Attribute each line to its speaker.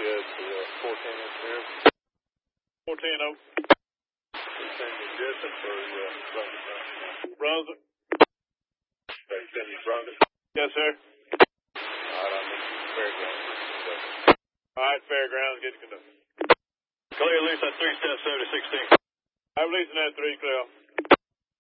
Speaker 1: good for the 410 engineer.
Speaker 2: 410-0.
Speaker 1: Send you Jessup for
Speaker 2: Brunswick.
Speaker 1: Send you Brunswick.
Speaker 2: Yes, sir.
Speaker 1: Alright, I'm in Fairgrounds.
Speaker 2: Alright, Fairgrounds, get to conduct.
Speaker 1: Clear, loose that 3 steps over to 16.
Speaker 2: I'm releasing that 3, clear.